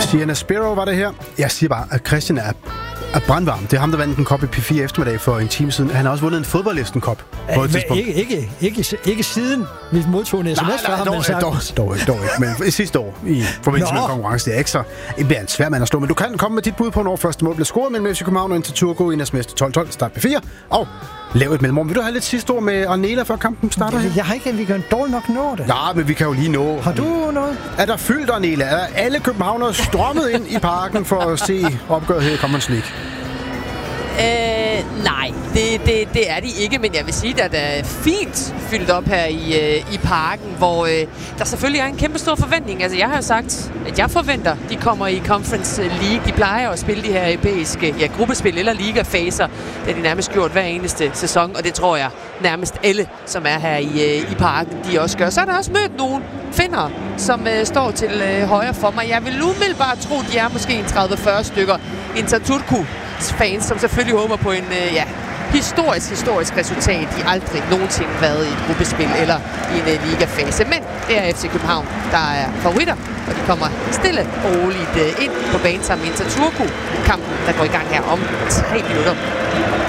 Sienna Sparrow var det her. Jeg siger bare, at Christian er brandvarm. Det er ham, der vandt en kop i P4 eftermiddag for en time siden. Han har også vundet en fodboldlisten kop på et tidspunkt. Ikke siden vi modtog en sms fra ham. Dog ikke. Men sidste år i forbindelse med konkurrence, det er ikke så... Det bliver en svær mand at slå. Men du kan komme med dit bud på, når første mål bliver scoret mellem FC København og Inter Turku i næstmæs 12-12. Start P4. Og lav et mellemrum. Vil du have lidt sidste ord med Arnela, før kampen starter? Jeg har ikke, vi kan dårligt nok nå det. Ja, men vi kan jo lige nå. Har du noget? Er der fyldt, Arnela? Er alle københavnere strømmet ind i parken for at se opgøret her i Conference League? Nej, det er de ikke, men jeg vil sige, at der er fint fyldt op her i parken, hvor der selvfølgelig er en kæmpe stor forventning. Altså, jeg har jo sagt, at jeg forventer, de kommer i Conference League. De plejer at spille de her europæiske gruppespil eller ligafaser. Det har de nærmest gjort hver eneste sæson, og det tror jeg nærmest alle, som er her i parken, de også gør. Så er der også mødt nogle finnere, som står til højre for mig. Jeg vil umiddelbart tro, de er måske en 30-40 stykker. Inter Turku fans, som selvfølgelig håber på en historisk resultat. De har aldrig nogensinde været i et gruppespil eller i en ligafase. Men det er FC København, der er favoritter, og de kommer stille og roligt ind på banen sammen med Inter Turku. Kampen, der går i gang her om 3 minutter.